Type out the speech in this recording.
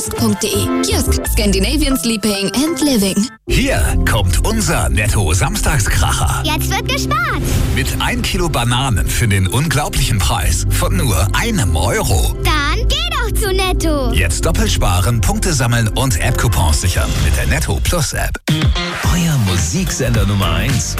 Kiosk Scandinavian Sleeping and Living. Hier kommt unser Netto-Samstagskracher. Jetzt wird gespart. Mit 1 Kilo Bananen für den unglaublichen Preis von nur €1. Dann geh doch zu Netto. Jetzt doppelt sparen, Punkte sammeln und App-Coupons sichern mit der Netto Plus App. Euer Musiksender Nummer 1.